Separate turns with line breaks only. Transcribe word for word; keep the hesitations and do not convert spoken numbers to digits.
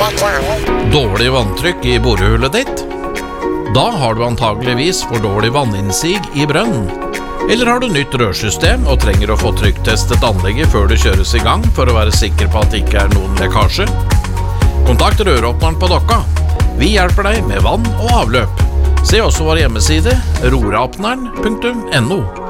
Dårlig vanntrykk i borehullet ditt? Da har du antageligvis for dårlig vanninnsig i brønnen. Eller har du nytt rørsystem og trenger å få trykktestet anlegget før det kjøres i gang for å være sikker på at det ikke er noen lekkasje? Kontakt røråpneren på Dokka. Vi hjelper deg med vann og avløp. Se også vår hjemmeside roråpneren punktum no.